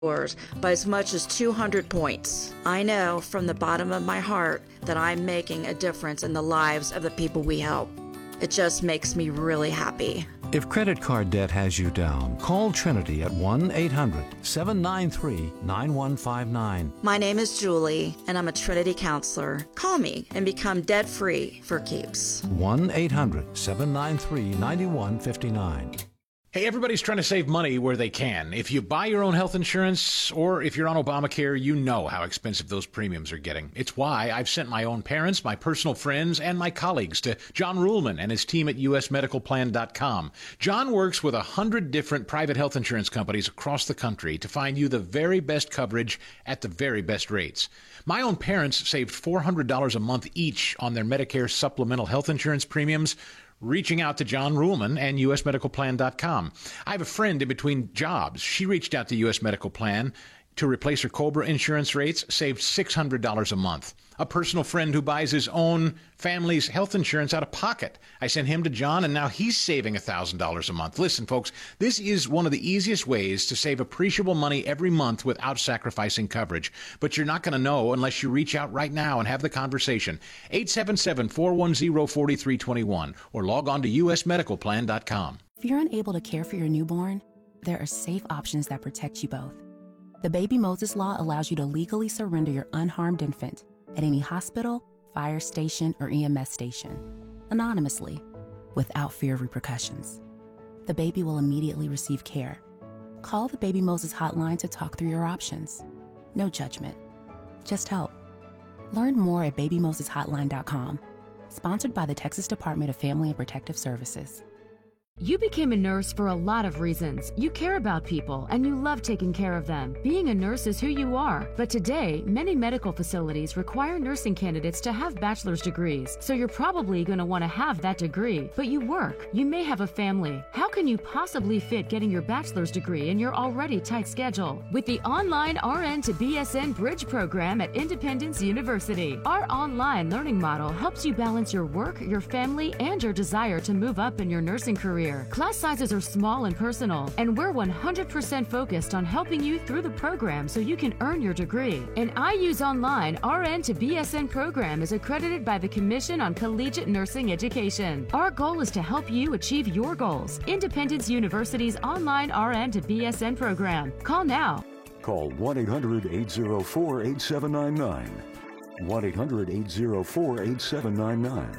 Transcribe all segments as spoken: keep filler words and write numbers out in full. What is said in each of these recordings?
by as much as two hundred points. I know from the bottom of my heart that I'm making a difference in the lives of the people we help. It just makes me really happy. If credit card debt has you down, call Trinity at one eight hundred seven nine three nine one five nine. My name is Julie, and I'm a Trinity counselor. Call me and become debt-free for keeps. one eight hundred seven nine three nine one five nine. Hey, everybody's trying to save money where they can. If you buy your own health insurance or if you're on Obamacare, you know how expensive those premiums are getting. It's why I've sent my own parents, my personal friends, and my colleagues to John Ruhlman and his team at U S medical plan dot com. John works with a hundred different private health insurance companies across the country to find you the very best coverage at the very best rates. My own parents saved four hundred dollars a month each on their Medicare supplemental health insurance premiums, reaching out to John Ruhlman and U S medical plan dot com. I have a friend in between jobs. She reached out to U S Medical Plan to replace her COBRA insurance rates, saved six hundred dollars a month. A personal friend who buys his own family's health insurance out of pocket. I sent him to John, and now he's saving one thousand dollars a month. Listen, folks, this is one of the easiest ways to save appreciable money every month without sacrificing coverage. But you're not going to know unless you reach out right now and have the conversation. eight seven seven, four one zero, four three two one or log on to U S medical plan dot com. If you're unable to care for your newborn, there are safe options that protect you both. The Baby Moses Law allows you to legally surrender your unharmed infant at any hospital, fire station, or E M S station, anonymously, without fear of repercussions. The baby will immediately receive care. Call the Baby Moses hotline to talk through your options. No judgment, just help. Learn more at baby moses hotline dot com. Sponsored by the Texas Department of Family and Protective Services. You became a nurse for a lot of reasons. You care about people and you love taking care of them. Being a nurse is who you are. But today, many medical facilities require nursing candidates to have bachelor's degrees. So you're probably going to want to have that degree. But you work. You may have a family. How can you possibly fit getting your bachelor's degree in your already tight schedule? With the online R N to B S N Bridge program at Independence University, our online learning model helps you balance your work, your family, and your desire to move up in your nursing career. Class sizes are small and personal, and we're one hundred percent focused on helping you through the program so you can earn your degree. An I U's Online R N to B S N program is accredited by the Commission on Collegiate Nursing Education. Our goal is to help you achieve your goals. Independence University's online R N to B S N program. Call now. Call one eight hundred, eight oh four, eight seven nine nine. one eight hundred, eight oh four, eight seven nine nine.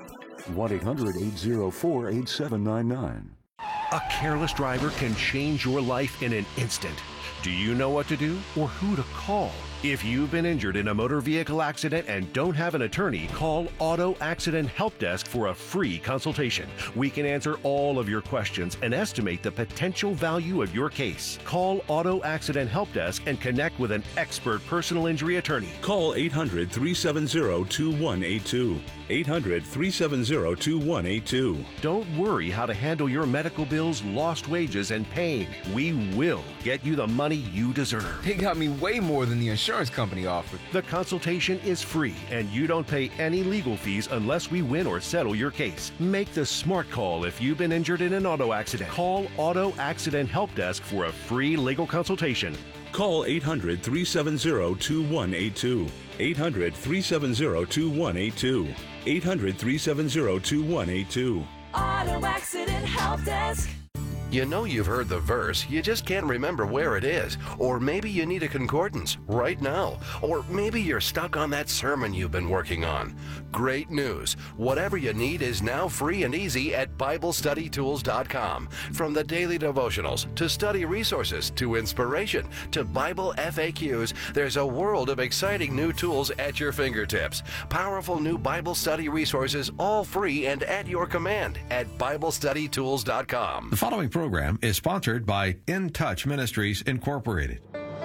one eight hundred, eight oh four, eight seven nine nine. A careless driver can change your life in an instant. Do you know what to do or who to call? If you've been injured in a motor vehicle accident and don't have an attorney, call Auto Accident Help Desk for a free consultation. We can answer all of your questions and estimate the potential value of your case. Call Auto Accident Help Desk and connect with an expert personal injury attorney. Call eight hundred, three seven zero, two one eight two. eight hundred, three seven zero, two one eight two. Don't worry how to handle your medical bills, lost wages, and pain. We will get you the money you deserve. They got me way more than the insurance company offered. The consultation is free, and you don't pay any legal fees unless we win or settle your case. Make the smart call if you've been injured in an auto accident. Call Auto Accident Help Desk for a free legal consultation. Call eight hundred, three seven zero, two one eight two. eight hundred, three seven zero, two one eight two. eight hundred, three seven zero, two one eight two. Auto Accident Help Desk. You know you've heard the verse, you just can't remember where it is. Or maybe you need a concordance right now. Or maybe you're stuck on that sermon you've been working on. Great news. Whatever you need is now free and easy at Bible Study Tools dot com. From the daily devotionals, to study resources, to inspiration, to Bible F A Qs, there's a world of exciting new tools at your fingertips. Powerful new Bible study resources, all free and at your command at Bible Study Tools dot com. The following program is sponsored by In Touch Ministries Incorporated.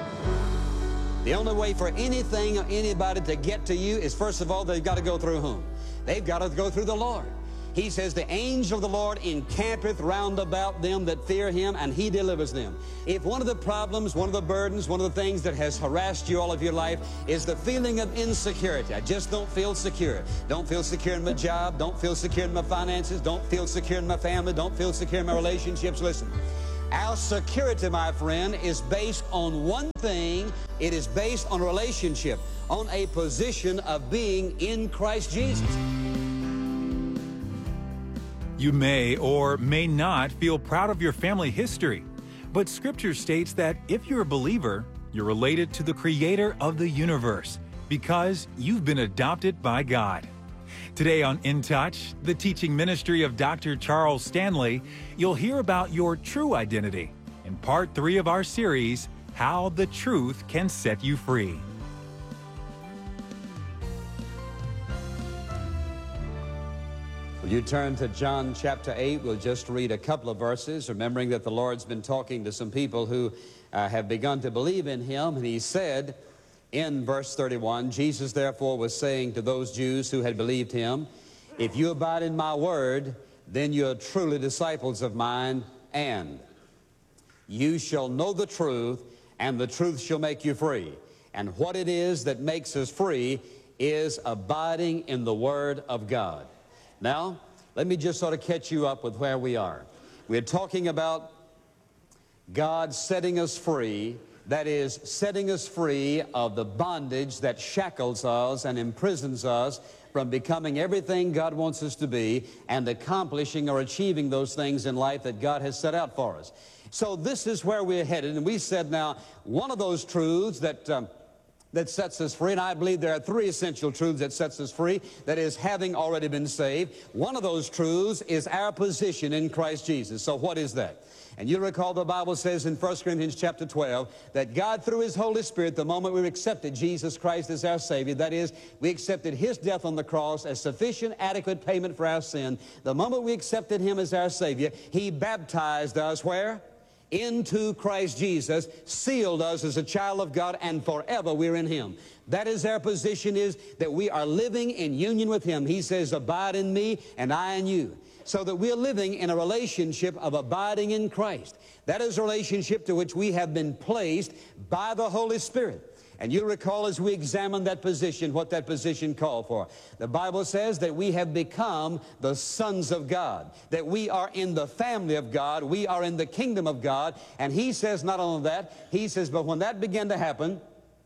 The only way for anything or anybody to get to you is, first of all, they've got to go through whom? They've got to go through the Lord. He says, the angel of the Lord encampeth round about them that fear him, and he delivers them. If one of the problems, one of the burdens, one of the things that has harassed you all of your life is the feeling of insecurity, I just don't feel secure. Don't feel secure in my job, don't feel secure in my finances, don't feel secure in my family, don't feel secure in my relationships. Listen, Our security, my friend, is based on one thing. It is based on a relationship, on a position of being in Christ Jesus. You may or may not feel proud of your family history, but Scripture states that if you're a believer, you're related to the Creator of the universe because you've been adopted by God. Today on In Touch, the teaching ministry of Doctor Charles Stanley, you'll hear about your true identity in part three of our series, How the Truth Can Set You Free. Will you turn to John chapter eight? We'll just read a couple of verses, remembering that the Lord's been talking to some people who uh, have begun to believe in Him. And He said in verse thirty-one, Jesus therefore was saying to those Jews who had believed Him, if you abide in my word, then you are truly disciples of mine, and you shall know the truth, and the truth shall make you free. And what it is that makes us free is abiding in the Word of God. Now, let me just sort of catch you up with where we are. We're talking about God setting us free, that is, setting us free of the bondage that shackles us and imprisons us from becoming everything God wants us to be and accomplishing or achieving those things in life that God has set out for us. So this is where we're headed, and we said now, one of those truths that... Um, that sets us free, and I believe there are three essential truths that sets us free, that is, having already been saved. One of those truths is our position in Christ Jesus. So what is that? And you recall the Bible says in First Corinthians chapter twelve that God, through His Holy Spirit, the moment we accepted Jesus Christ as our Savior, that is, we accepted His death on the cross as sufficient, adequate payment for our sin. The moment we accepted Him as our Savior, He baptized us where? Into Christ Jesus, sealed us as a child of God, and forever we're in Him. That is our position, is that we are living in union with Him. He says, abide in me and I in you. So that we're living in a relationship of abiding in Christ. That is a relationship to which we have been placed by the Holy Spirit. And you recall as we examined that position, what that position called for. The Bible says that we have become the sons of God, that we are in the family of God, we are in the kingdom of God. And He says not only that, He says, but when that began to happen,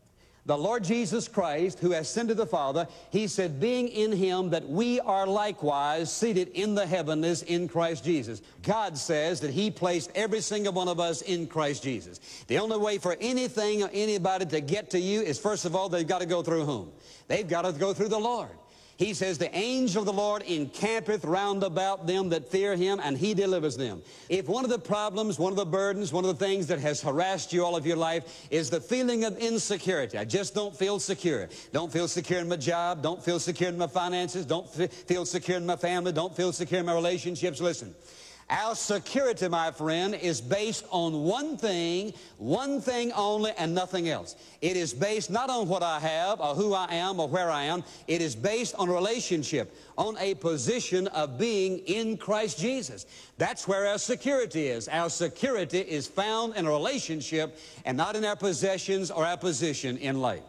the Lord Jesus Christ, who ascended the Father, He said, being in Him, that we are likewise seated in the heavenlies in Christ Jesus. God says that He placed every single one of us in Christ Jesus. The only way for anything or anybody to get to you is, first of all, they've got to go through whom? They've got to go through the Lord. He says, the angel of the Lord encampeth round about them that fear Him, and He delivers them. If one of the problems, one of the burdens, one of the things that has harassed you all of your life is the feeling of insecurity, I just don't feel secure. Don't feel secure in my job, don't feel secure in my finances, don't feel secure in my family, don't feel secure in my relationships. Listen, our security, my friend, is based on one thing, one thing only, and nothing else. It is based not on what I have or who I am or where I am. It is based on a relationship, on a position of being in Christ Jesus. That's where our security is. Our security is found in a relationship and not in our possessions or our position in life.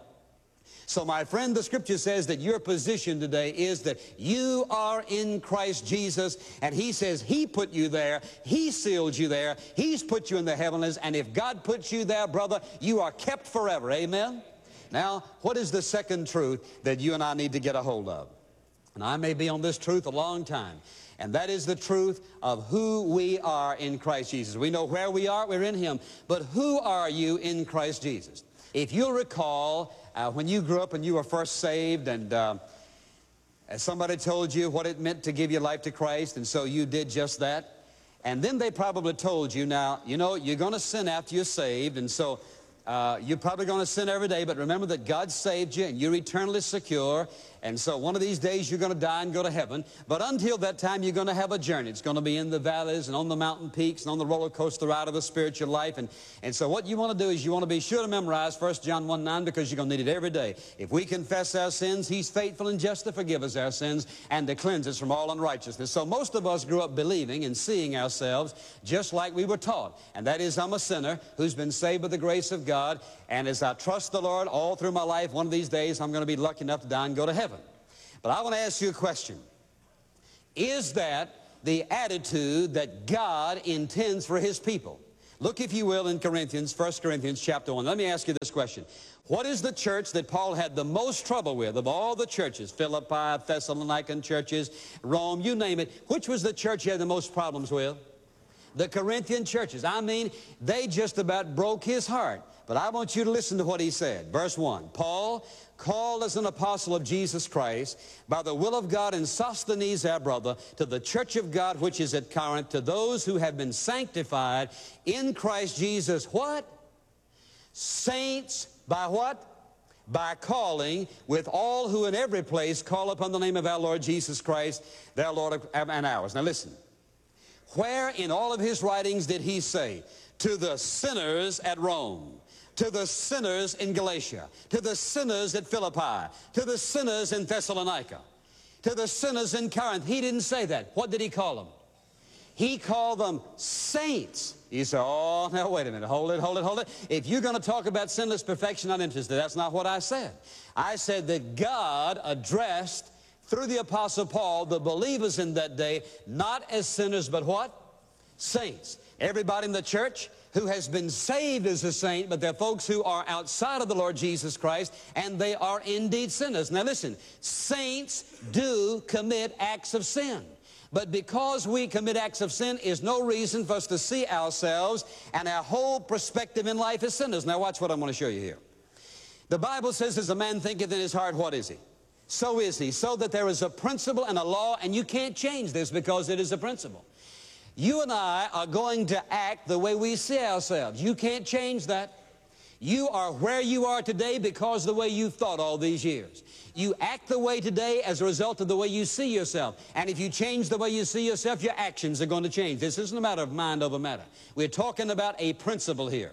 So, my friend, the Scripture says that your position today is that you are in Christ Jesus, and He says He put you there, He sealed you there, He's put you in the heavenlies, and if God puts you there, brother, you are kept forever. Amen? Now, what is the second truth that you and I need to get a hold of? And I may be on this truth a long time. And that is the truth of who we are in Christ Jesus. We know where we are, we're in Him. But who are you in Christ Jesus? If you'll recall, uh, when you grew up and you were first saved, and uh, somebody told you what it meant to give your life to Christ, and so you did just that. And then they probably told you, now, you know, you're going to sin after you're saved, and so uh, you're probably going to sin every day, but remember that God saved you, and you're eternally secure. And so one of these days you're going to die and go to heaven. But until that time, you're going to have a journey. It's going to be in the valleys and on the mountain peaks and on the roller coaster ride of the spiritual life. And, and so what you want to do is you want to be sure to memorize First John one nine, because you're going to need it every day. If we confess our sins, He's faithful and just to forgive us our sins and to cleanse us from all unrighteousness. So most of us grew up believing and seeing ourselves just like we were taught. And that is, I'm a sinner who's been saved by the grace of God. And as I trust the Lord all through my life, one of these days I'm going to be lucky enough to die and go to heaven. But I want to ask you a question. Is that the attitude that God intends for His people? Look, if you will, in Corinthians, First Corinthians chapter one. Let me ask you this question. What is the church that Paul had the most trouble with of all the churches? Philippi, Thessalonican churches, Rome, you name it. Which was the church he had the most problems with? The Corinthian churches. I mean, they just about broke his heart. But I want you to listen to what he said. Verse one, Paul, called as an apostle of Jesus Christ, by the will of God, and Sosthenes our brother, to the church of God which is at Corinth, to those who have been sanctified in Christ Jesus. What? Saints by what? By calling, with all who in every place call upon the name of our Lord Jesus Christ, their Lord and ours. Now listen. Where in all of his writings did he say, to the sinners at Rome, to the sinners in Galatia, to the sinners at Philippi, to the sinners in Thessalonica, to the sinners in Corinth? He didn't say that. What did he call them? He called them saints. You say, oh, now wait a minute, hold it, hold it, hold it. If you're going to talk about sinless perfection, I'm not interested. That's not what I said. I said that God addressed, through the Apostle Paul, the believers in that day, not as sinners, but what? Saints. Everybody in the church who has been saved is a saint, but they're folks who are outside of the Lord Jesus Christ, and they are indeed sinners. Now listen, saints do commit acts of sin. But because we commit acts of sin is no reason for us to see ourselves and our whole perspective in life as sinners. Now watch what I'm going to show you here. The Bible says, as a man thinketh in his heart, what is he? So is he. So that there is a principle and a law, and you can't change this because it is a principle. You and I are going to act the way we see ourselves. You can't change that. You are where you are today because of the way you've thought all these years. You act the way today as a result of the way you see yourself. And if you change the way you see yourself, your actions are going to change. This isn't a matter of mind over matter. We're talking about a principle here.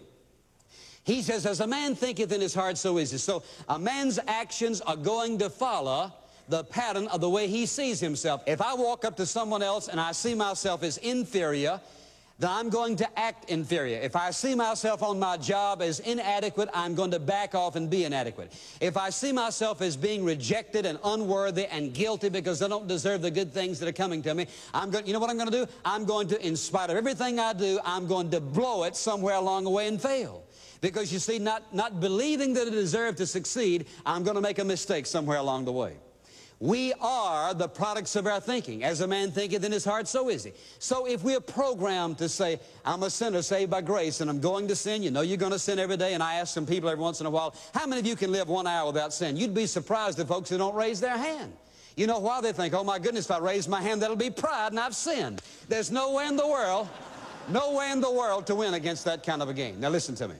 He says, as a man thinketh in his heart, so is he. So a man's actions are going to follow the pattern of the way he sees himself. If I walk up to someone else and I see myself as inferior, then I'm going to act inferior. If I see myself on my job as inadequate, I'm going to back off and be inadequate. If I see myself as being rejected and unworthy and guilty because I don't deserve the good things that are coming to me, I'm going, you know what I'm going to do? I'm going to, in spite of everything I do, I'm going to blow it somewhere along the way and fail. Because you see, not, not believing that I deserve to succeed, I'm going to make a mistake somewhere along the way. We are the products of our thinking. As a man thinketh in his heart, so is he. So if we are programmed to say, I'm a sinner saved by grace and I'm going to sin, you know you're going to sin every day, and I ask some people every once in a while, how many of you can live one hour without sin? You'd be surprised at folks who don't raise their hand. You know why? They think, oh my goodness, if I raise my hand, that'll be pride and I've sinned. There's no way in the world, no way in the world to win against that kind of a game. Now listen to me.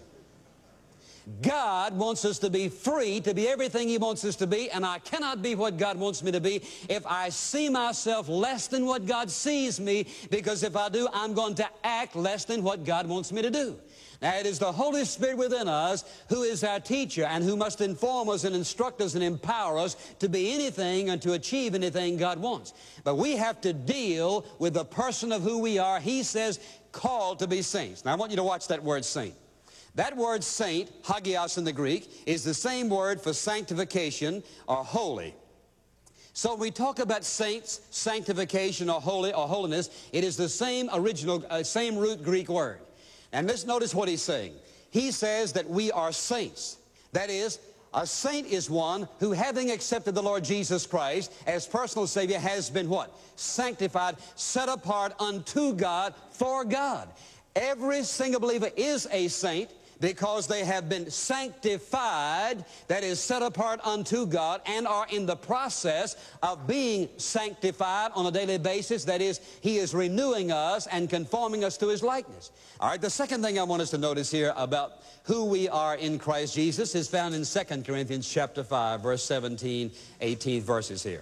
God wants us to be free to be everything He wants us to be, and I cannot be what God wants me to be if I see myself less than what God sees me, because if I do, I'm going to act less than what God wants me to do. Now, it is the Holy Spirit within us who is our teacher and who must inform us and instruct us and empower us to be anything and to achieve anything God wants. But we have to deal with the person of who we are. He says, called to be saints. Now, I want you to watch that word saint. That word saint, hagios in the Greek, is the same word for sanctification or holy. So when we talk about saints, sanctification or holy or holiness, it is the same original, uh, same root Greek word. And let's notice what he's saying. He says that we are saints. That is, a saint is one who, having accepted the Lord Jesus Christ as personal Savior, has been what? Sanctified, set apart unto God, for God. Every single believer is a saint, because they have been sanctified, that is, set apart unto God, and are in the process of being sanctified on a daily basis. That is, He is renewing us and conforming us to His likeness. All right, the second thing I want us to notice here about who we are in Christ Jesus is found in Second Corinthians chapter five, verse seventeen, eighteen verses here.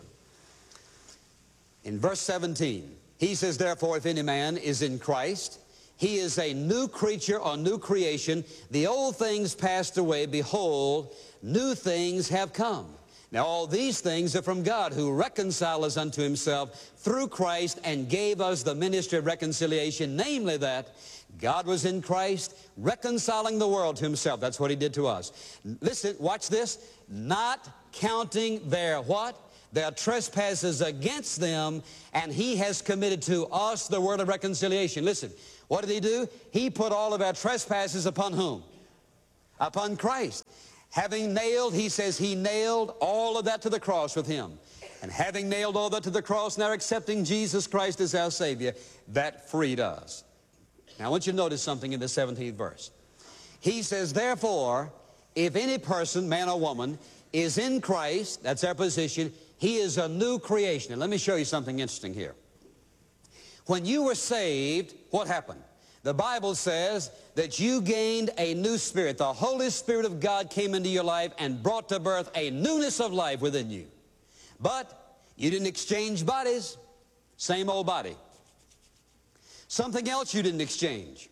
In verse seventeen, he says, therefore, if any man is in Christ, he is a new creature or new creation. The old things passed away. Behold, new things have come. Now, all these things are from God, who reconciled us unto Himself through Christ and gave us the ministry of reconciliation, namely that God was in Christ reconciling the world to Himself. That's what He did to us. Listen, watch this. Not counting their what? their trespasses against them, and he has committed to us the word of reconciliation. Listen, what did he do? He put all of our trespasses upon whom? Upon Christ. Having nailed, he says he nailed all of that to the cross with him. And having nailed all that to the cross, now accepting Jesus Christ as our Savior, that freed us. Now I want you to notice something in the seventeenth verse. He says, therefore, if any person, man or woman, is in Christ, that's our position, he is a new creation. And let me show you something interesting here. When you were saved, what happened? The Bible says that you gained a new spirit. The Holy Spirit of God came into your life and brought to birth a newness of life within you. But you didn't exchange bodies. Same old body. Something else you didn't exchange.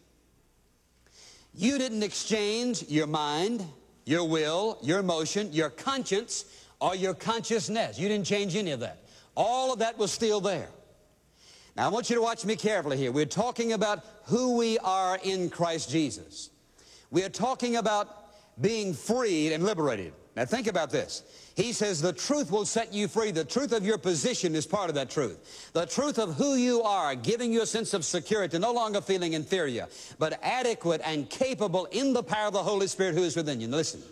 You didn't exchange your mind, your will, your emotion, your conscience, or your consciousness. You didn't change any of that. All of that was still there. Now, I want you to watch me carefully here. We're talking about who we are in Christ Jesus. We are talking about being freed and liberated. Now, think about this. He says the truth will set you free. The truth of your position is part of that truth. The truth of who you are, giving you a sense of security, no longer feeling inferior, but adequate and capable in the power of the Holy Spirit who is within you. Now, listen.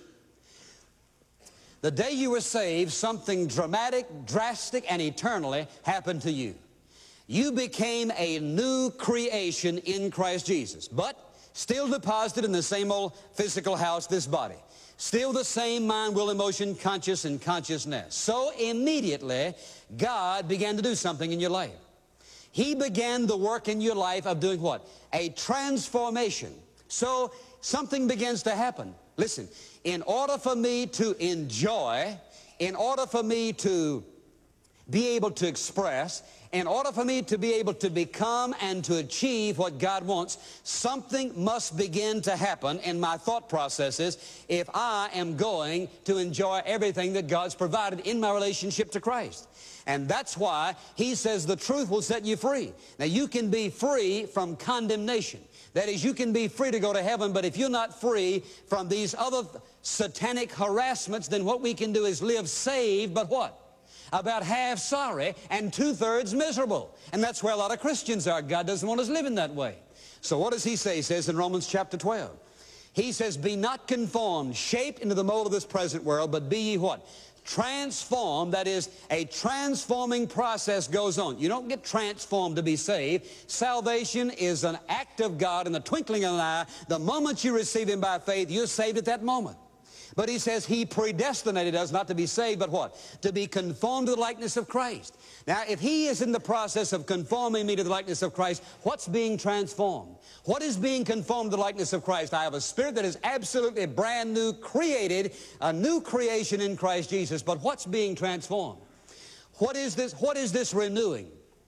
The day you were saved, something dramatic, drastic, and eternally happened to you. You became a new creation in Christ Jesus, but still deposited in the same old physical house, this body. Still the same mind, will, emotion, conscious, and consciousness. So immediately, God began to do something in your life. He began the work in your life of doing what? A transformation. So something begins to happen. Listen, in order for me to enjoy, in order for me to be able to express, in order for me to be able to become and to achieve what God wants, something must begin to happen in my thought processes if I am going to enjoy everything that God's provided in my relationship to Christ. And that's why he says the truth will set you free. Now, you can be free from condemnation. That is, you can be free to go to heaven, but if you're not free from these other satanic harassments, then what we can do is live saved, but what? About half sorry and two-thirds miserable. And that's where a lot of Christians are. God doesn't want us living that way. So what does he say? He says in Romans chapter twelve. He says, be not conformed, shaped into the mold of this present world, but be ye what? Transformed. That is, a transforming process goes on. You don't get transformed to be saved. Salvation is an act of God in the twinkling of an eye. The moment you receive him by faith, you're saved at that moment. But he says he predestinated us not to be saved, but what? To be conformed to the likeness of Christ. Now, if he is in the process of conforming me to the likeness of Christ, what's being transformed? What is being conformed to the likeness of Christ? I have a spirit that is absolutely brand new, created, a new creation in Christ Jesus. But what's being transformed? What is this, what is this renewing?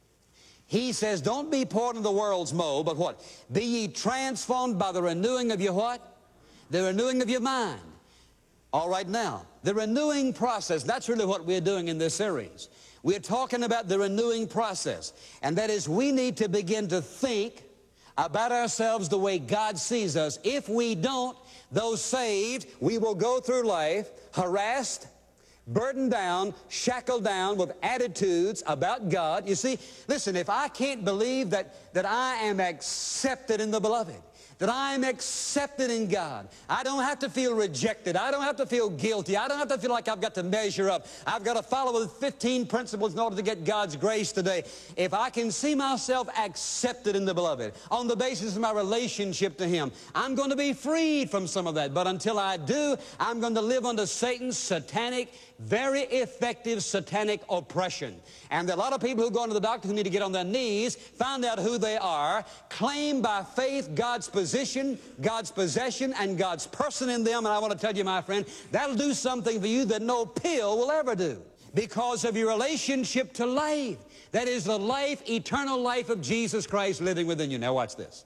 He says, don't be poured into the world's mold, but what? Be ye transformed by the renewing of your what? The renewing of your mind. All right, now, the renewing process, that's really what we're doing in this series. We're talking about the renewing process, and that is we need to begin to think about ourselves the way God sees us. If we don't, those saved, we will go through life harassed, burdened down, shackled down with attitudes about God. You see, listen, if I can't believe that, that I am accepted in the beloved, that I am accepted in God. I don't have to feel rejected. I don't have to feel guilty. I don't have to feel like I've got to measure up. I've got to follow the fifteen principles in order to get God's grace today. If I can see myself accepted in the beloved on the basis of my relationship to him, I'm going to be freed from some of that. But until I do, I'm going to live under Satan's satanic, very effective satanic oppression. And there are a lot of people who go into the doctor who need to get on their knees, find out who they are, claim by faith God's position, God's possession, and God's person in them. And I want to tell you, my friend, that'll do something for you that no pill will ever do because of your relationship to life. That is the life, eternal life of Jesus Christ living within you. Now watch this.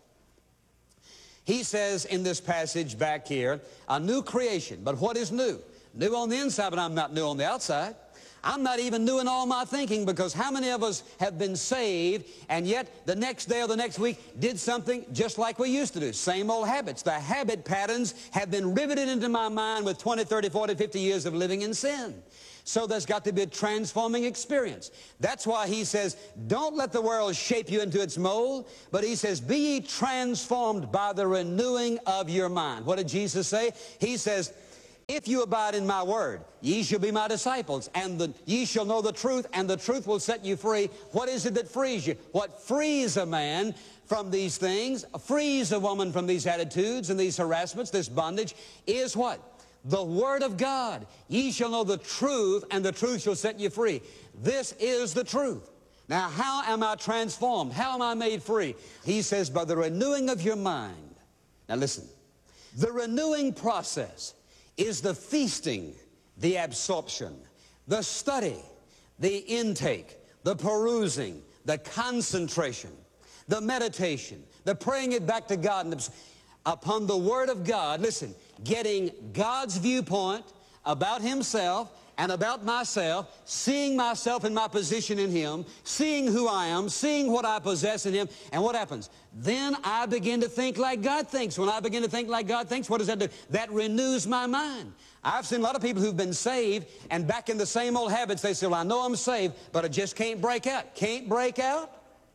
He says in this passage back here, a new creation. But what is new? New on the inside, but I'm not new on the outside. I'm not even new in all my thinking, because how many of us have been saved and yet the next day or the next week did something just like we used to do? Same old habits. The habit patterns have been riveted into my mind with twenty, thirty, forty, fifty years of living in sin. So there's got to be a transforming experience. That's why he says, don't let the world shape you into its mold, but he says, be ye transformed by the renewing of your mind. What did Jesus say? He says, if you abide in my word, ye shall be my disciples, and the, ye shall know the truth, and the truth will set you free. What is it that frees you? What frees a man from these things, frees a woman from these attitudes and these harassments, this bondage, is what? The Word of God. Ye shall know the truth, and the truth shall set you free. This is the truth. Now, how am I transformed? How am I made free? He says, by the renewing of your mind. Now, listen. The renewing process is the feasting, the absorption, the study, the intake, the perusing, the concentration, the meditation, the praying it back to God and upon the Word of God. Listen, getting God's viewpoint about Himself and about myself, seeing myself and my position in Him, seeing who I am, seeing what I possess in Him, and what happens? Then I begin to think like God thinks. When I begin to think like God thinks, what does that do? That renews my mind. I've seen a lot of people who've been saved and back in the same old habits. They say, well, I know I'm saved, but I just can't break out. Can't break out?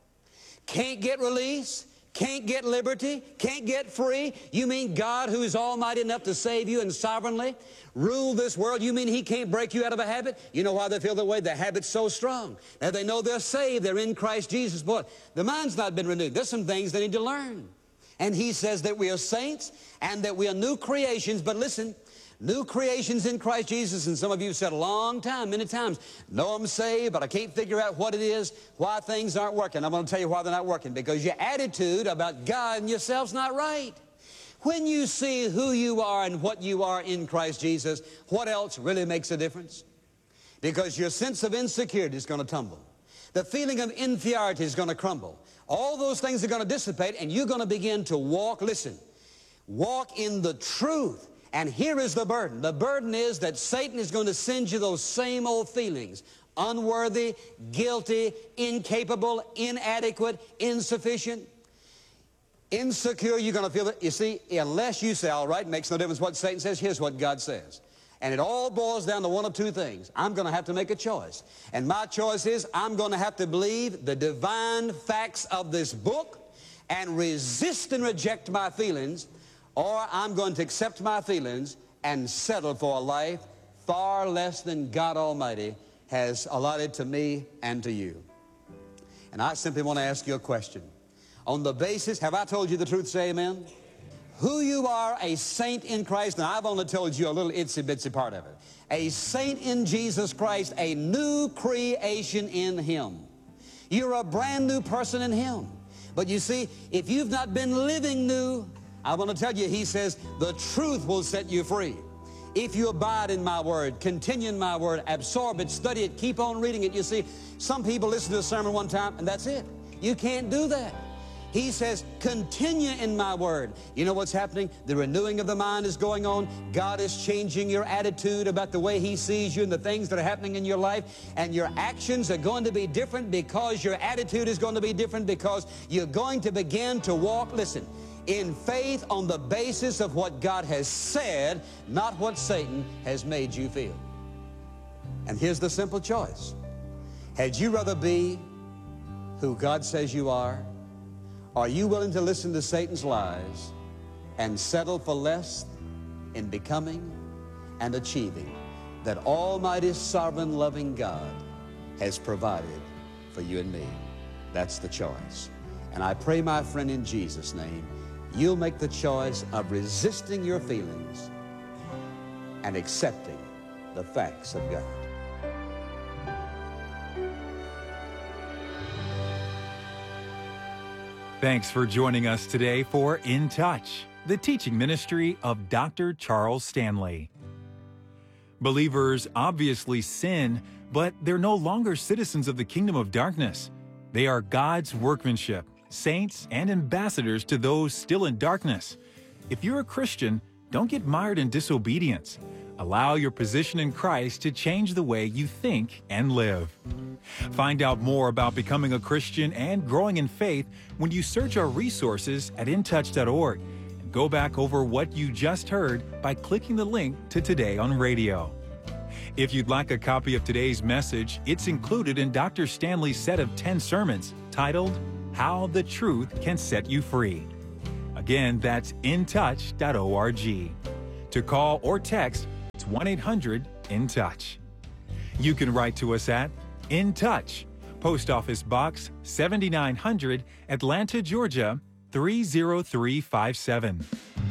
Can't get release? Can't get liberty, can't get free? You mean God, who is almighty enough to save you and sovereignly rule this world, you mean He can't break you out of a habit? You know why they feel that way? The habit's so strong. Now they know they're saved, they're in Christ Jesus. Boy, the mind's not been renewed. There's some things they need to learn. And He says that we are saints and that we are new creations. But listen, new creations in Christ Jesus. And some of you have said a long time, many times, no, I'm saved, but I can't figure out what it is, why things aren't working. I'm going to tell you why they're not working. Because your attitude about God and yourself's not right. When you see who you are and what you are in Christ Jesus, what else really makes a difference? Because your sense of insecurity is going to tumble. The feeling of inferiority is going to crumble. All those things are going to dissipate, and you're going to begin to walk, listen, walk in the truth. And here is the burden. The burden is that Satan is going to send you those same old feelings. Unworthy, guilty, incapable, inadequate, insufficient, insecure. You're going to feel that. You see, unless you say, all right, it makes no difference what Satan says, here's what God says. And it all boils down to one of two things. I'm going to have to make a choice. And my choice is I'm going to have to believe the divine facts of this book and resist and reject my feelings, or I'm going to accept my feelings and settle for a life far less than God Almighty has allotted to me and to you. And I simply want to ask you a question. On the basis, have I told you the truth? Say amen. Who you are, a saint in Christ, and I've only told you a little itsy-bitsy part of it. A saint in Jesus Christ, a new creation in Him. You're a brand new person in Him. But you see, if you've not been living new, I want to tell you, He says, the truth will set you free. If you abide in my word, continue in my word, absorb it, study it, keep on reading it. You see, some people listen to a sermon one time and that's it. You can't do that. He says, continue in my word. You know what's happening? The renewing of the mind is going on. God is changing your attitude about the way He sees you and the things that are happening in your life. And your actions are going to be different because your attitude is going to be different, because you're going to begin to walk, listen, in faith on the basis of what God has said, not what Satan has made you feel. And here's the simple choice. Had you rather be who God says you are? Are you willing to listen to Satan's lies and settle for less in becoming and achieving that Almighty, sovereign, loving God has provided for you and me? That's the choice. And I pray, my friend, in Jesus' name, you'll make the choice of resisting your feelings and accepting the facts of God. Thanks for joining us today for In Touch, the teaching ministry of Doctor Charles Stanley. Believers obviously sin, but they're no longer citizens of the kingdom of darkness. They are God's workmanship, saints and ambassadors to those still in darkness. If you're a Christian, don't get mired in disobedience. Allow your position in Christ to change the way you think and live. Find out more about becoming a Christian and growing in faith when you search our resources at in touch dot org. And go back over what you just heard by clicking the link to Today on Radio. If you'd like a copy of today's message, it's included in Doctor Stanley's set of ten sermons titled, How the Truth Can Set You Free. Again, that's in touch dot org. To call or text, it's one eight hundred in touch. You can write to us at In Touch, Post Office Box seventy-nine hundred, Atlanta, Georgia three zero three five seven.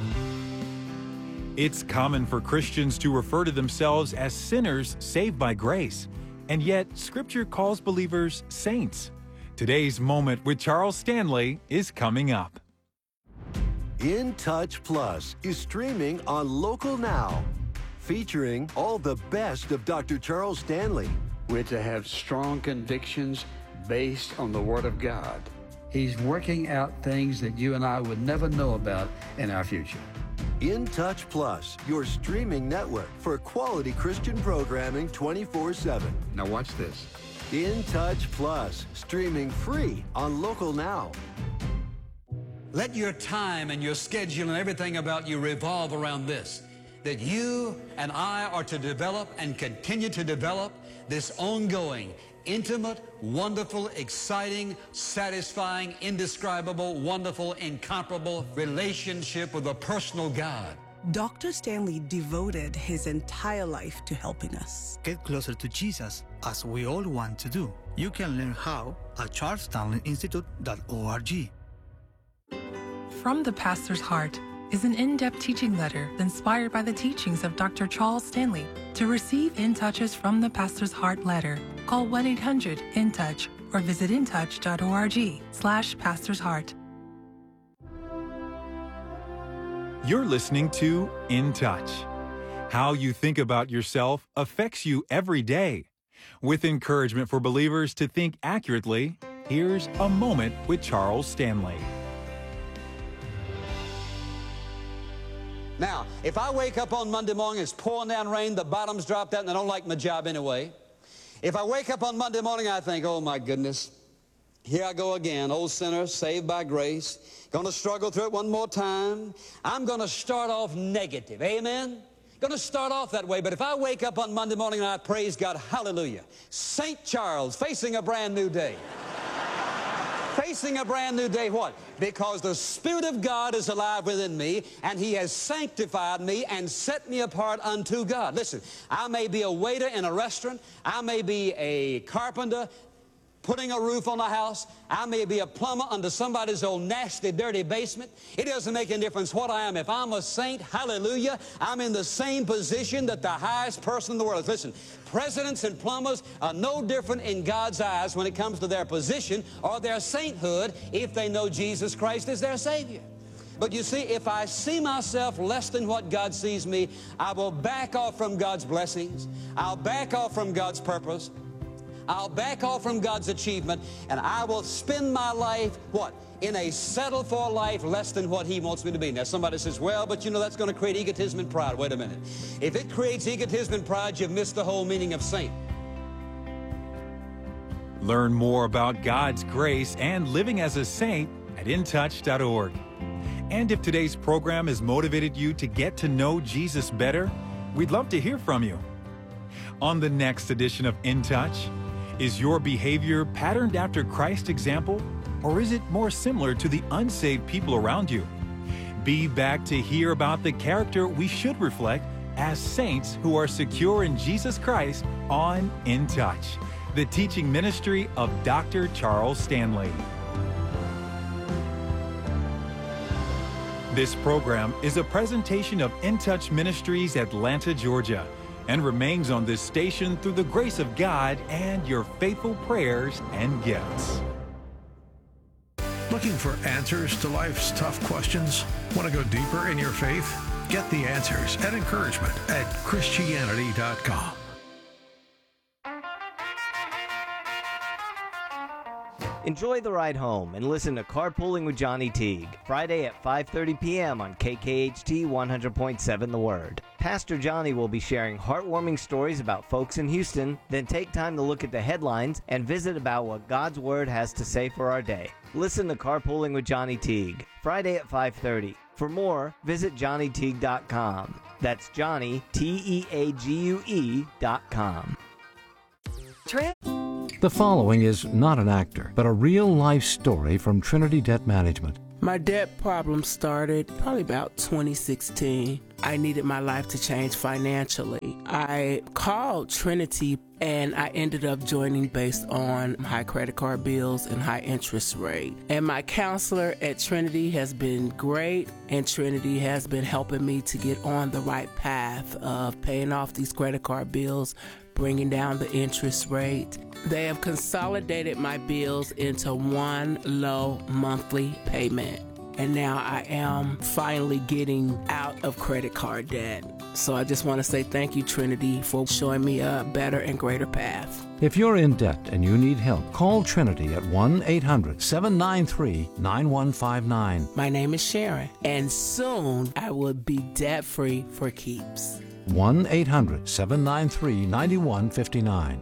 It's common for Christians to refer to themselves as sinners saved by grace, and yet Scripture calls believers saints. Today's Moment with Charles Stanley is coming up. In Touch Plus is streaming on Local Now, featuring all the best of Doctor Charles Stanley. We're to have strong convictions based on the Word of God. He's working out things that you and I would never know about in our future. In Touch Plus, your streaming network for quality Christian programming twenty-four seven. Now watch this. In Touch Plus, streaming free on Local Now. Let your time and your schedule and everything about you revolve around this, that you and I are to develop and continue to develop this ongoing, intimate, wonderful, exciting, satisfying, indescribable, wonderful, incomparable relationship with a personal God. Doctor Stanley devoted his entire life to helping us get closer to Jesus, as we all want to do. You can learn how at charles stanley institute dot org. From the Pastor's Heart is an in-depth teaching letter inspired by the teachings of Doctor Charles Stanley. To receive In Touches from the Pastor's Heart letter, call one eight hundred in touch or visit in touch dot org slash Pastor's Heart. You're listening to In Touch. How you think about yourself affects you every day. With encouragement for believers to think accurately, here's A Moment with Charles Stanley. Now, if I wake up on Monday morning, it's pouring down rain, the bottom's dropped out, and I don't like my job anyway. If I wake up on Monday morning, I think, oh my goodness, here I go again, old sinner, saved by grace, going to struggle through it one more time. I'm going to start off negative, amen? Going to start off that way, but if I wake up on Monday morning and I praise God, hallelujah, Saint Charles facing a brand new day. Facing a brand new day, what? Because the Spirit of God is alive within me, and He has sanctified me and set me apart unto God. Listen, I may be a waiter in a restaurant. I may be a carpenter putting a roof on a house. I may be a plumber under somebody's old nasty, dirty basement. It doesn't make any difference what I am. If I'm a saint, hallelujah, I'm in the same position that the highest person in the world is. Listen, presidents and plumbers are no different in God's eyes when it comes to their position or their sainthood if they know Jesus Christ is their Savior. But you see, if I see myself less than what God sees me, I will back off from God's blessings. I'll back off from God's purpose. I'll back off from God's achievement, and I will spend my life, what? In a settled for life less than what He wants me to be. Now, somebody says, well, but you know, that's going to create egotism and pride. Wait a minute. If it creates egotism and pride, you've missed the whole meaning of saint. Learn more about God's grace and living as a saint at in touch dot org. And if today's program has motivated you to get to know Jesus better, we'd love to hear from you. On the next edition of In Touch, is your behavior patterned after Christ's example, or is it more similar to the unsaved people around you? Be back to hear about the character we should reflect as saints who are secure in Jesus Christ on In Touch, the teaching ministry of Doctor Charles Stanley. This program is a presentation of In Touch Ministries, Atlanta, Georgia, and remains on this station through the grace of God and your faithful prayers and gifts. Looking for answers to life's tough questions? Want to go deeper in your faith? Get the answers and encouragement at Christianity dot com. Enjoy the ride home and listen to Carpooling with Johnny Teague, Friday at five thirty p.m. on K K H T one hundred point seven The Word. Pastor Johnny will be sharing heartwarming stories about folks in Houston, then take time to look at the headlines and visit about what God's Word has to say for our day. Listen to Carpooling with Johnny Teague, Friday at five thirty. For more, visit johnny teague dot com. That's Johnny, T E A G U E dot com. The following is not an actor, but a real-life story from Trinity Debt Management. My debt problem started probably about twenty sixteen. I needed my life to change financially. I called Trinity and I ended up joining based on high credit card bills and high interest rate. And my counselor at Trinity has been great, and Trinity has been helping me to get on the right path of paying off these credit card bills, bringing down the interest rate. They have consolidated my bills into one low monthly payment. And now I am finally getting out of credit card debt. So I just want to say thank you, Trinity, for showing me a better and greater path. If you're in debt and you need help, call Trinity at one eight hundred seven nine three nine one five nine. My name is Sharon, and soon I will be debt-free for keeps. one eight hundred seven nine three nine one five nine.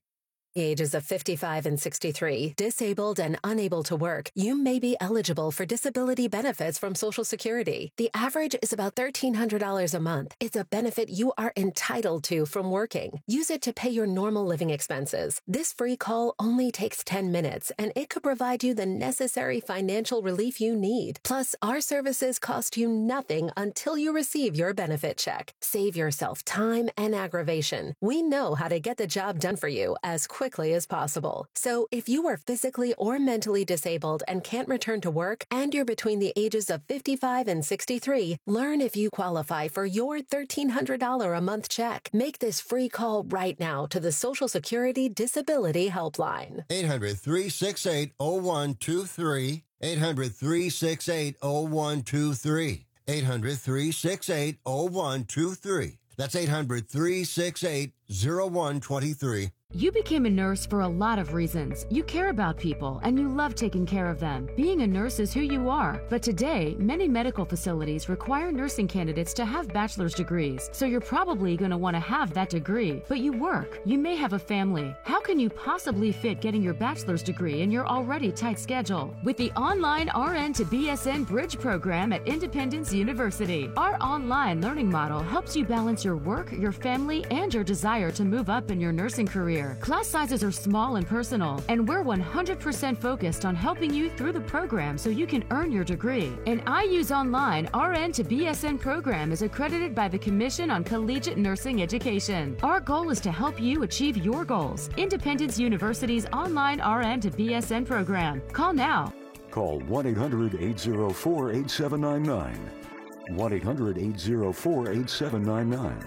Ages of fifty-five and sixty-three, disabled and unable to work, you may be eligible for disability benefits from Social Security. The average is about thirteen hundred dollars a month. It's a benefit you are entitled to from working. Use it to pay your normal living expenses. This free call only takes ten minutes, and it could provide you the necessary financial relief you need. Plus, our services cost you nothing until you receive your benefit check. Save yourself time and aggravation. We know how to get the job done for you as quickly quickly as possible. So if you are physically or mentally disabled and can't return to work, and you're between the ages of fifty-five and sixty-three, learn if you qualify for your thirteen hundred dollars a month check. Make this free call right now to the Social Security Disability Helpline. eight hundred three six eight oh one two three. eight hundred three six eight oh one two three. eight hundred three six eight oh one two three. That's eight hundred three six eight oh one two three. You became a nurse for a lot of reasons. You care about people and you love taking care of them. Being a nurse is who you are. But today, many medical facilities require nursing candidates to have bachelor's degrees. So you're probably going to want to have that degree. But you work. You may have a family. How can you possibly fit getting your bachelor's degree in your already tight schedule? With the online R N to B S N Bridge program at Independence University, our online learning model helps you balance your work, your family, and your desire to move up in your nursing career. Class sizes are small and personal, and we're one hundred percent focused on helping you through the program so you can earn your degree. An I U's Online R N to B S N program is accredited by the Commission on Collegiate Nursing Education. Our goal is to help you achieve your goals. Independence University's online R N to B S N program. Call now. Call one eight hundred eight oh four eight seven nine nine. one eight hundred eight oh four eight seven nine nine.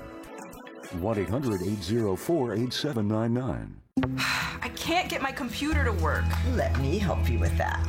one eight hundred eight oh four eight seven nine nine. I can't get my computer to work. Let me help you with that.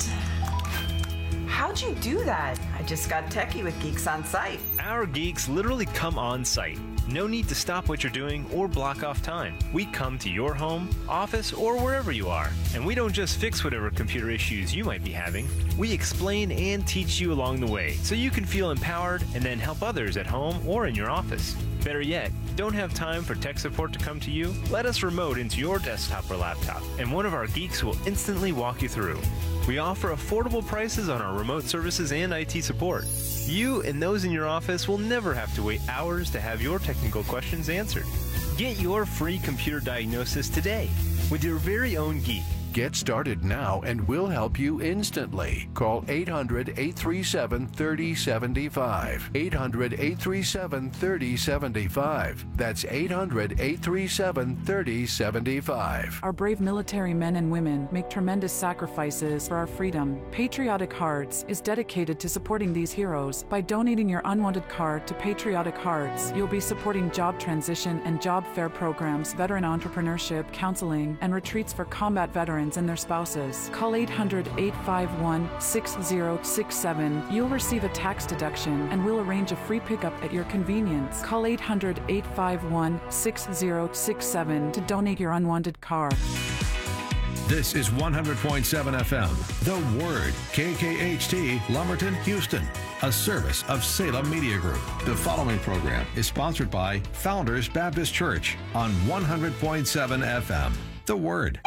How'd you do that? I just got techie with Geeks on Site. Our geeks literally come on site. No need to stop what you're doing or block off time. We come to your home, office, or wherever you are. And we don't just fix whatever computer issues you might be having. We explain and teach you along the way so you can feel empowered and then help others at home or in your office. Better yet, don't have time for tech support to come to you? Let us remote into your desktop or laptop, and one of our geeks will instantly walk you through. We offer affordable prices on our remote services and I T support. You and those in your office will never have to wait hours to have your technical questions answered. Get your free computer diagnosis today with your very own geek. Get started now and we'll help you instantly. Call eight hundred eight three seven three oh seven five. eight hundred eight three seven three oh seven five. That's eight hundred eight three seven three oh seven five. Our brave military men and women make tremendous sacrifices for our freedom. Patriotic Hearts is dedicated to supporting these heroes. By donating your unwanted card to Patriotic Hearts, you'll be supporting job transition and job fair programs, veteran entrepreneurship, counseling, and retreats for combat veterans and their spouses. Call eight hundred eight five one six oh six seven. You'll receive a tax deduction and we'll arrange a free pickup at your convenience. Call eight hundred eight five one six oh six seven to donate your unwanted car. This is one hundred point seven F M, The Word, K K H T, Lumberton, Houston, a service of Salem Media Group. The following program is sponsored by Founders Baptist Church on one hundred point seven F M, The Word.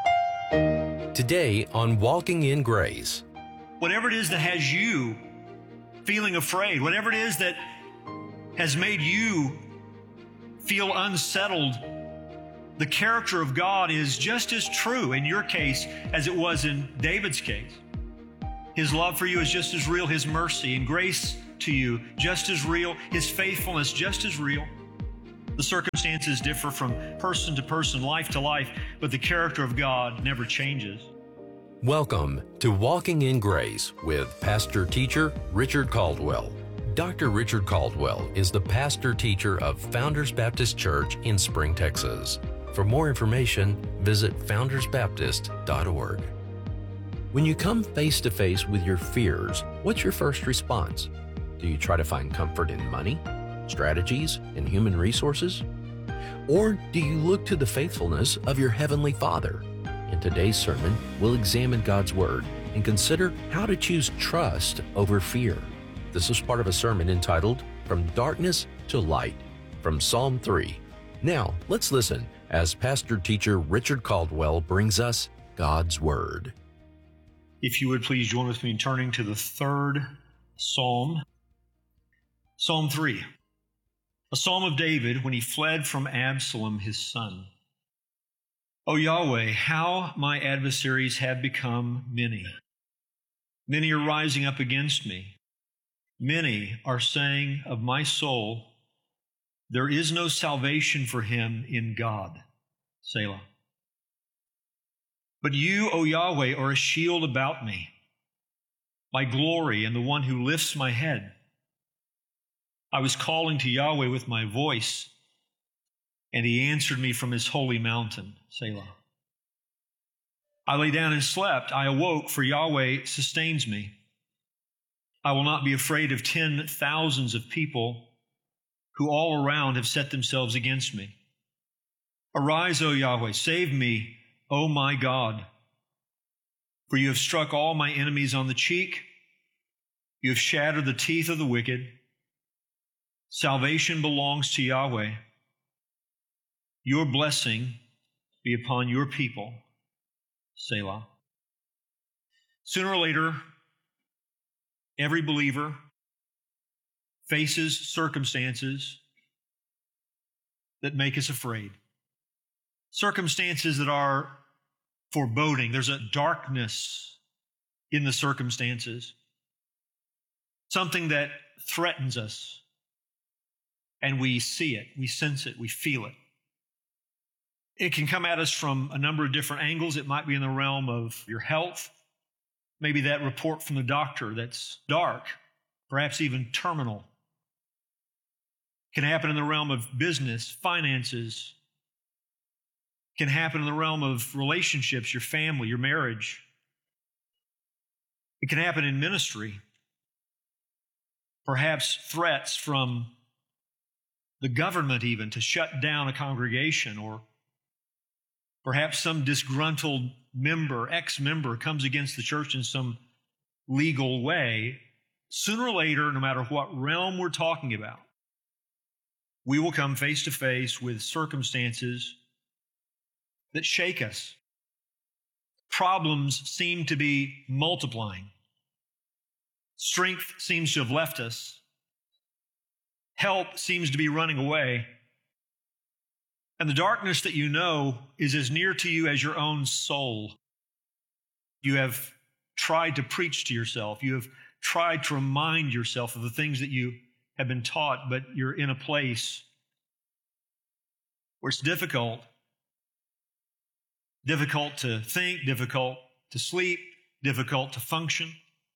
Today on Walking in Grace. Whatever it is that has you feeling afraid, whatever it is that has made you feel unsettled, the character of God is just as true in your case as it was in David's case. His love for you is just as real, His mercy and grace to you just as real, His faithfulness just as real. The circumstances differ from person to person, life to life, but the character of God never changes. Welcome to Walking in Grace with Pastor Teacher Richard Caldwell. Doctor Richard Caldwell is the pastor teacher of Founders Baptist Church in Spring, Texas. For more information, visit founders baptist dot org. When you come face to face with your fears, what's your first response? Do you try to find comfort in money, strategies, and human resources? Or do you look to the faithfulness of your Heavenly Father? In today's sermon, we'll examine God's Word and consider how to choose trust over fear. This is part of a sermon entitled From Darkness to Light from Psalm three. Now, let's listen as Pastor Teacher Richard Caldwell brings us God's Word. If you would please join with me in turning to the third Psalm, Psalm three, a psalm of David when he fled from Absalom, his son. O Yahweh, how my adversaries have become many. Many are rising up against me. Many are saying of my soul, there is no salvation for him in God. Selah. But you, O Yahweh, are a shield about me, my glory and the one who lifts my head. I was calling to Yahweh with my voice, and he answered me from his holy mountain. Selah. I lay down and slept. I awoke, for Yahweh sustains me. I will not be afraid of ten thousands of people who all around have set themselves against me. Arise, O Yahweh, save me, O my God. For you have struck all my enemies on the cheek. You have shattered the teeth of the wicked. Salvation belongs to Yahweh. Your blessing be upon your people. Selah. Sooner or later, every believer faces circumstances that make us afraid. Circumstances that are foreboding. There's a darkness in the circumstances. Something that threatens us. And we see it, we sense it, we feel it. It can come at us from a number of different angles. It might be in the realm of your health. Maybe that report from the doctor that's dark, perhaps even terminal. Can happen in the realm of business, finances. Can happen in the realm of relationships, your family, your marriage. It can happen in ministry. Perhaps threats from the government even to shut down a congregation, or perhaps some disgruntled member, ex-member comes against the church in some legal way. Sooner or later, no matter what realm we're talking about, we will come face to face with circumstances that shake us. Problems seem to be multiplying. Strength seems to have left us. Help seems to be running away. And the darkness that you know is as near to you as your own soul. You have tried to preach to yourself. You have tried to remind yourself of the things that you have been taught, but you're in a place where it's difficult. Difficult to think, difficult to sleep, difficult to function.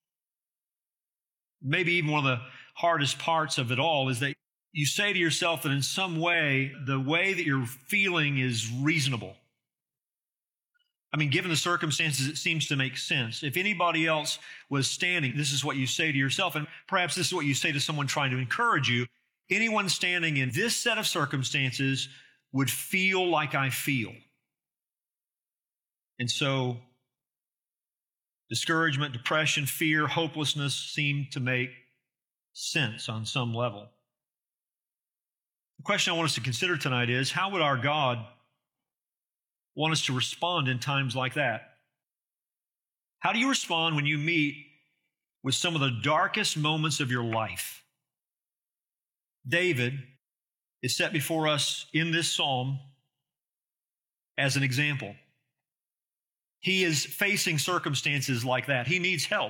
Maybe even one of the hardest parts of it all is that you say to yourself that in some way, the way that you're feeling is reasonable. I mean, given the circumstances, it seems to make sense. If anybody else was standing, this is what you say to yourself, and perhaps this is what you say to someone trying to encourage you. Anyone standing in this set of circumstances would feel like I feel. And so discouragement, depression, fear, hopelessness seem to make sense on some level. The question I want us to consider tonight is, how would our God want us to respond in times like that? How do you respond when you meet with some of the darkest moments of your life? David is set before us in this psalm as an example. He is facing circumstances like that. He needs help.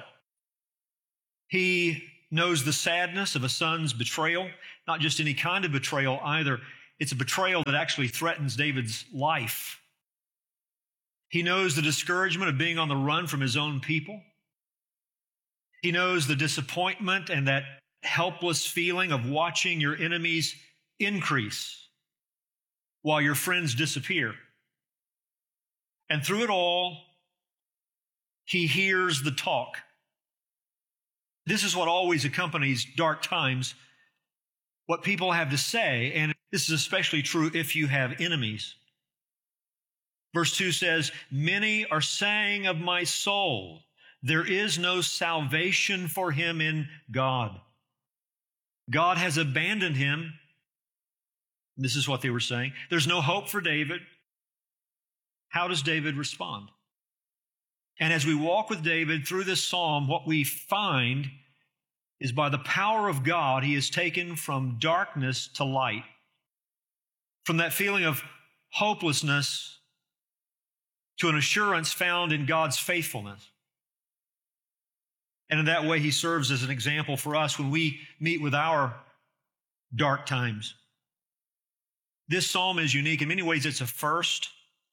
He knows the sadness of a son's betrayal, not just any kind of betrayal either. It's a betrayal that actually threatens David's life. He knows the discouragement of being on the run from his own people. He knows the disappointment and that helpless feeling of watching your enemies increase while your friends disappear. And through it all, he hears the talk. This is what always accompanies dark times, what people have to say, and this is especially true if you have enemies. Verse two says, "Many are saying of my soul, there is no salvation for him in God. God has abandoned him." This is what they were saying. There's no hope for David. How does David respond? And as we walk with David through this psalm, what we find is by the power of God, he is taken from darkness to light, from that feeling of hopelessness to an assurance found in God's faithfulness. And in that way, he serves as an example for us when we meet with our dark times. This psalm is unique. In many ways, it's a first.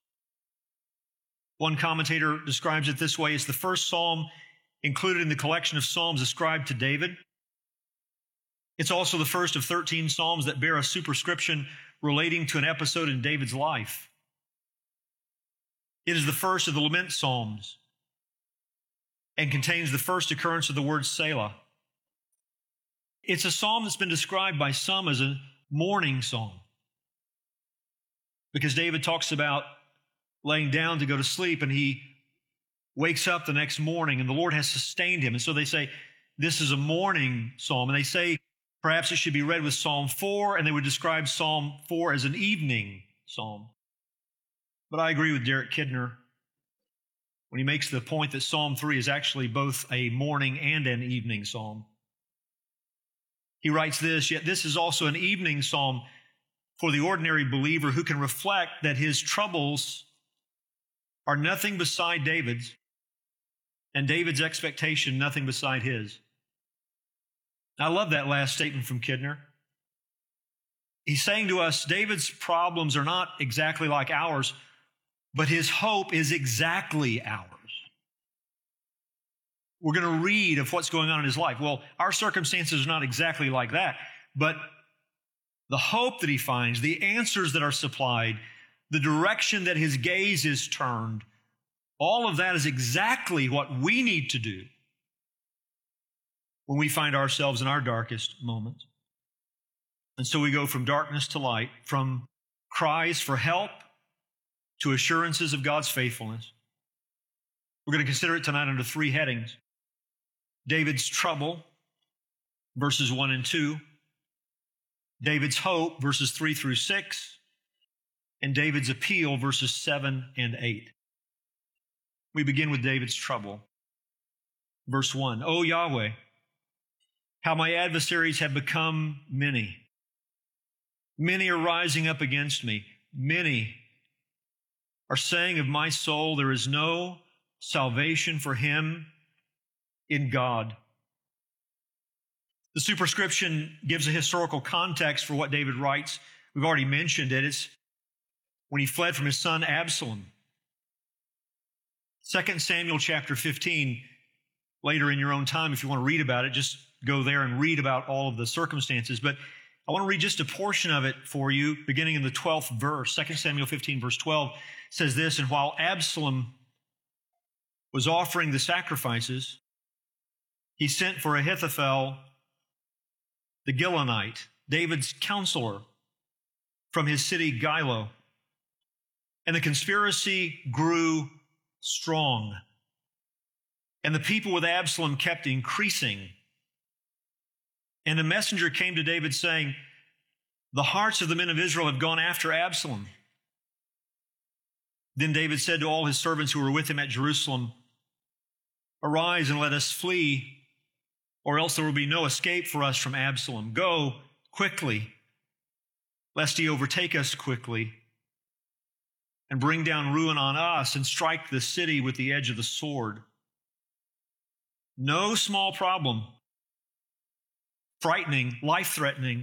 One commentator describes it this way: it's the first psalm included in the collection of psalms ascribed to David. It's also the first of thirteen psalms that bear a superscription relating to an episode in David's life. It is the first of the lament psalms and contains the first occurrence of the word Selah. It's a psalm that's been described by some as a mourning psalm, because David talks about laying down to go to sleep, and he wakes up the next morning, and the Lord has sustained him. And so they say, this is a mourning psalm. And they say, perhaps it should be read with Psalm four, and they would describe Psalm four as an evening psalm. But I agree with Derek Kidner when he makes the point that Psalm three is actually both a morning and an evening psalm. He writes this, "Yet this is also an evening psalm for the ordinary believer who can reflect that his troubles are nothing beside David's, and David's expectation nothing beside his." I love that last statement from Kidner. He's saying to us, David's problems are not exactly like ours, but his hope is exactly ours. We're going to read of what's going on in his life. Well, our circumstances are not exactly like that, but the hope that he finds, the answers that are supplied, the direction that his gaze is turned, all of that is exactly what we need to do when we find ourselves in our darkest moments. And so we go from darkness to light, from cries for help to assurances of God's faithfulness. We're going to consider it tonight under three headings: David's trouble, verses one and two, David's hope, verses three through six, and David's appeal, verses seven and eight. We begin with David's trouble. Verse one, "O Yahweh, how my adversaries have become many. Many are rising up against me. Many are saying of my soul, there is no salvation for him in God." The superscription gives a historical context for what David writes. We've already mentioned it. It's when he fled from his son Absalom. Second Samuel chapter fifteen, later in your own time, if you want to read about it, just go there and read about all of the circumstances. But I want to read just a portion of it for you, beginning in the twelfth verse. Second Samuel fifteen, verse twelve says this, "And while Absalom was offering the sacrifices, he sent for Ahithophel the Gilonite, David's counselor, from his city Gilo. And the conspiracy grew strong. And the people with Absalom kept increasing. And a messenger came to David saying, the hearts of the men of Israel have gone after Absalom. Then David said to all his servants who were with him at Jerusalem, arise and let us flee, or else there will be no escape for us from Absalom. Go quickly, lest he overtake us quickly and bring down ruin on us and strike the city with the edge of the sword. No small problem. Frightening, life-threatening.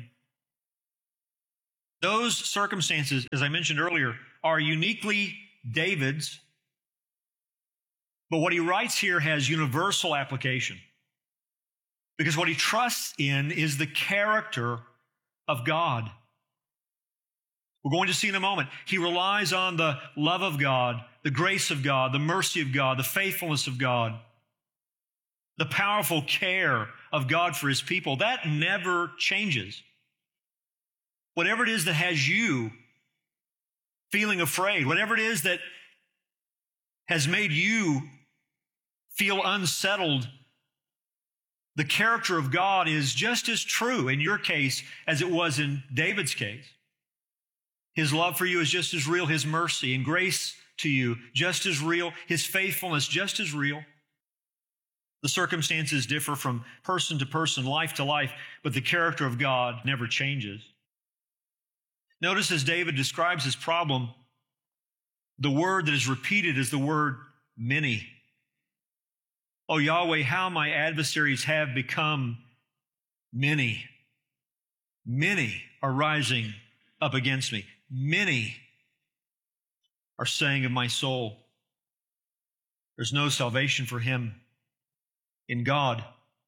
Those circumstances, as I mentioned earlier, are uniquely David's, but what he writes here has universal application, because what he trusts in is the character of God. We're going to see in a moment. He relies on the love of God, the grace of God, the mercy of God, the faithfulness of God, the powerful care of God for his people. That never changes. Whatever it is that has you feeling afraid, whatever it is that has made you feel unsettled, the character of God is just as true in your case as it was in David's case. His love for you is just as real. His mercy and grace to you just as real. His faithfulness just as real. The circumstances differ from person to person, life to life, but the character of God never changes. Notice as David describes his problem, the word that is repeated is the word many. Oh, Yahweh, how my adversaries have become many. Many are rising up against me. Many are saying of my soul, there's no salvation for him in God.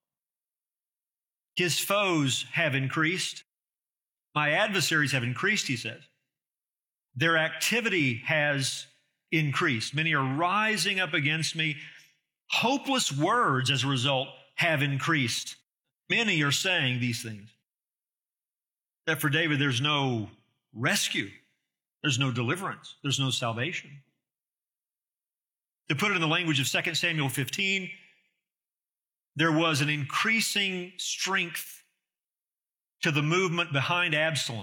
His foes have increased. My adversaries have increased, he says. Their activity has increased. Many are rising up against me. Hopeless words, as a result, have increased. Many are saying these things. That for David, there's no rescue. There's no deliverance. There's no salvation. To put it in the language of Second Samuel fifteen, there was an increasing strength to the movement behind Absalom.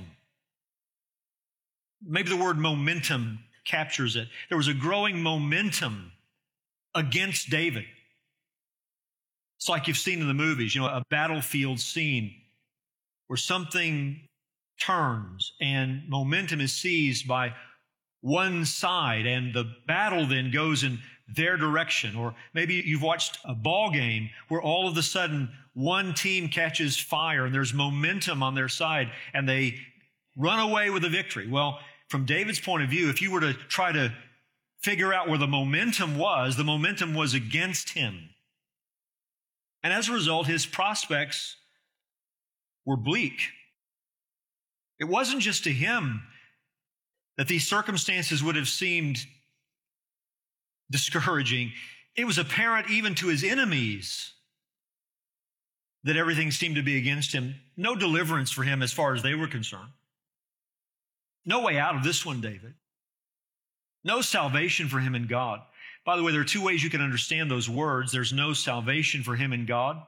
Maybe the word momentum captures it. There was a growing momentum against David. It's like you've seen in the movies, you know, a battlefield scene where something turns and momentum is seized by one side and the battle then goes in their direction. Or maybe you've watched a ball game where all of a sudden one team catches fire and there's momentum on their side and they run away with a victory. Well, from David's point of view, if you were to try to figure out where the momentum was, the momentum was against him. And as a result, his prospects were bleak. It wasn't just to him that these circumstances would have seemed discouraging. It was apparent even to his enemies that everything seemed to be against him. No deliverance for him as far as they were concerned. No way out of this one, David. No salvation for him in God. By the way, there are two ways you can understand those words. There's no salvation for him in God.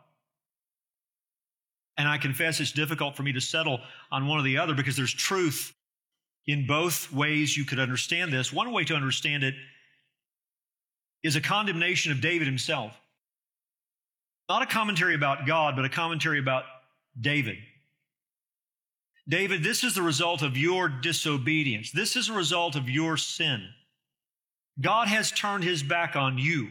And I confess it's difficult for me to settle on one or the other because there's truth in both ways you could understand this. One way to understand it is a condemnation of David himself. Not a commentary about God, but a commentary about David. David, this is the result of your disobedience. This is a result of your sin. God has turned his back on you.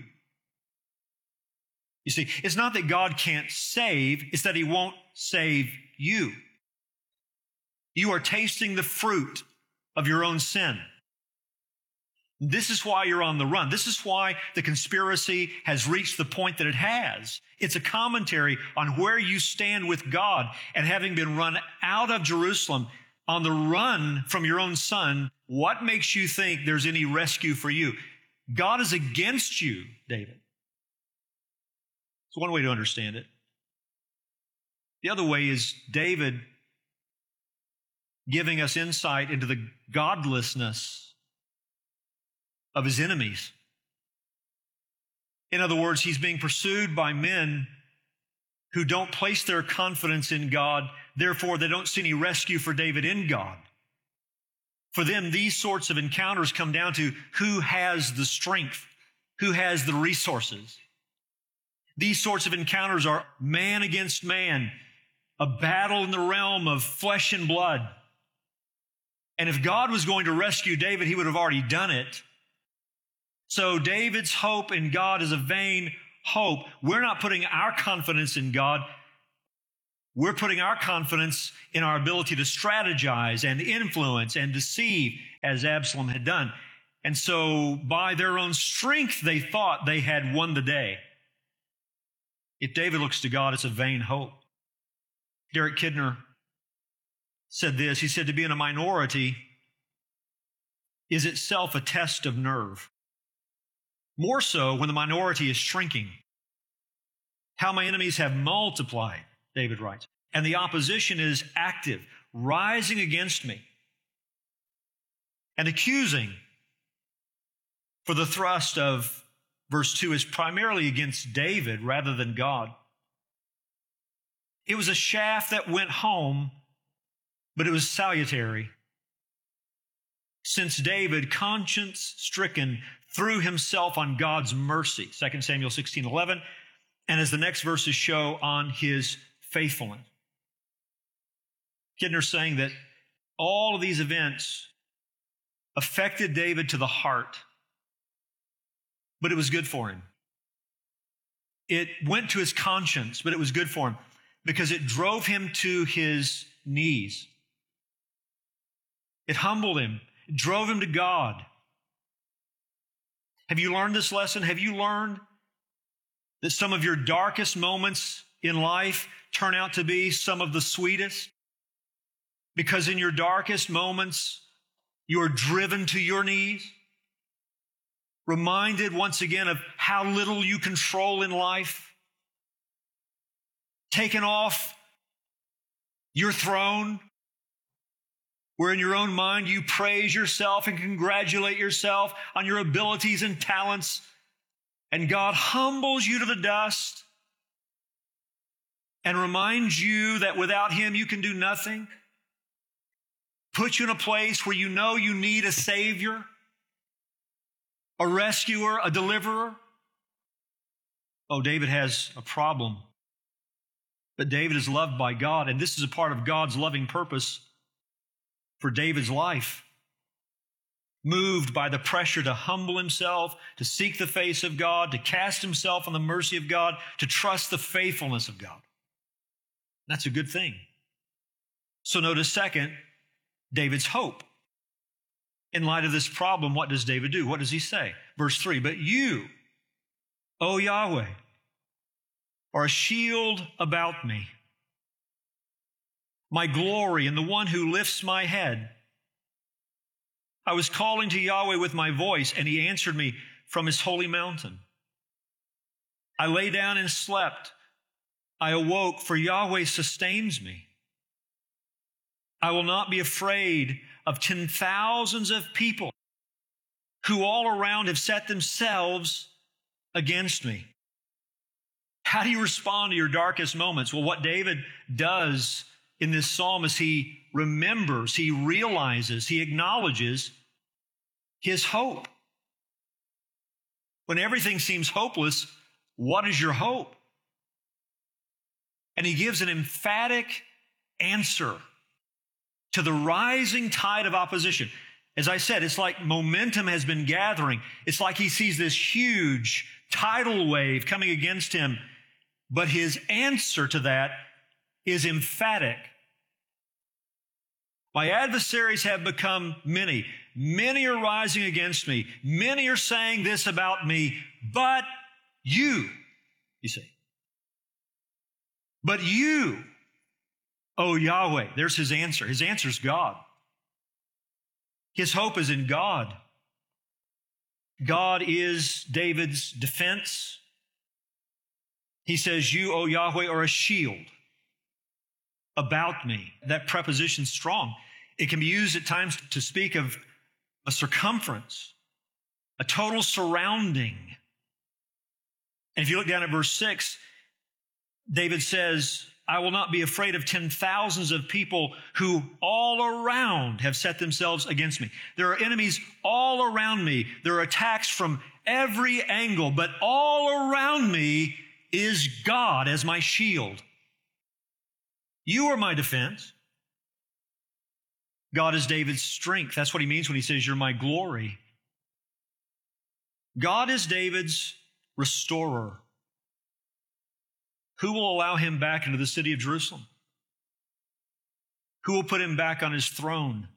You see, it's not that God can't save, it's that he won't save you. You are tasting the fruit of your own sin. This is why you're on the run. This is why the conspiracy has reached the point that it has. It's a commentary on where you stand with God, and having been run out of Jerusalem on the run from your own son, what makes you think there's any rescue for you? God is against you, David. It's one way to understand it. The other way is David giving us insight into the godlessness of his enemies. In other words, he's being pursued by men who don't place their confidence in God. Therefore, they don't see any rescue for David in God. For them, these sorts of encounters come down to who has the strength, who has the resources. These sorts of encounters are man against man, a battle in the realm of flesh and blood. And if God was going to rescue David, he would have already done it. So David's hope in God is a vain hope. We're not putting our confidence in God. We're putting our confidence in our ability to strategize and influence and deceive, as Absalom had done. And so by their own strength, they thought they had won the day. If David looks to God, it's a vain hope. Derek Kidner said this. He said, to be in a minority is itself a test of nerve. More so when the minority is shrinking. How my enemies have multiplied, David writes, and the opposition is active, rising against me and accusing. For the thrust of verse two is primarily against David rather than God. It was a shaft that went home, but it was salutary. Since David, conscience-stricken, threw himself on God's mercy, Second Samuel sixteen eleven, and as the next verses show, on his faithfulness. Kidner's saying that all of these events affected David to the heart, but it was good for him. It went to his conscience, but it was good for him because it drove him to his knees. It humbled him. It drove him to God. Have you learned this lesson? Have you learned that some of your darkest moments in life turn out to be some of the sweetest? Because in your darkest moments, you are driven to your knees, reminded once again of how little you control in life, taken off your throne, where in your own mind you praise yourself and congratulate yourself on your abilities and talents, and God humbles you to the dust and reminds you that without Him you can do nothing, puts you in a place where you know you need a Savior, a rescuer, a deliverer. Oh, David has a problem. But David is loved by God, and this is a part of God's loving purpose for David's life. Moved by the pressure to humble himself, to seek the face of God, to cast himself on the mercy of God, to trust the faithfulness of God. That's a good thing. So notice second, David's hope. In light of this problem, what does David do? What does he say? Verse three, but you, O Yahweh, are a shield about me, my glory and the one who lifts my head. I was calling to Yahweh with my voice, and He answered me from His holy mountain. I lay down and slept. I awoke, for Yahweh sustains me. I will not be afraid of ten thousands of people who all around have set themselves against me. How do you respond to your darkest moments? Well, what David does in this psalm is he remembers, he realizes, he acknowledges his hope. When everything seems hopeless, what is your hope? And he gives an emphatic answer to the rising tide of opposition. As I said, it's like momentum has been gathering. It's like he sees this huge tidal wave coming against him. But his answer to that is emphatic. My adversaries have become many. Many are rising against me. Many are saying this about me, but you, you see. But you, O Yahweh, there's his answer. His answer is God. His hope is in God. God is David's defense. He says, you, O Yahweh, are a shield about me. That preposition's strong. It can be used at times to speak of a circumference, a total surrounding. And if you look down at verse six, David says, I will not be afraid of ten thousands of people who all around have set themselves against me. There are enemies all around me. There are attacks from every angle, but all around me is God as my shield. You are my defense. God is David's strength. That's what he means when he says, you're my glory. God is David's restorer. Who will allow him back into the city of Jerusalem? Who will put him back on his throne?